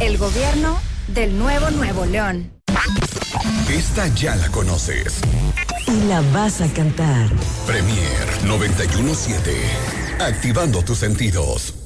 El gobierno del Nuevo León. Esta ya la conoces. Y la vas a cantar. Premier 91.7. Activando tus sentidos.